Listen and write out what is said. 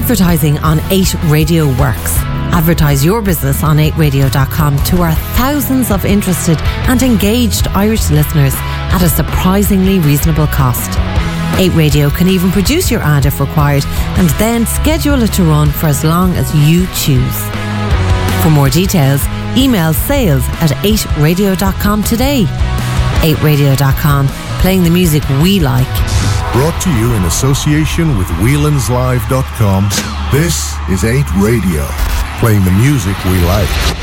Advertising on 8 Radio works. Advertise your business on 8radio.com to our thousands of interested and engaged Irish listeners at a surprisingly reasonable cost. 8 Radio can even produce your ad if required and then schedule it to run for as long as you choose. For more details, email sales@8radio.com today. 8radio.com, playing the music we like. Brought to you in association with wheelanslive.com. This is 8 Radio, playing the music we like.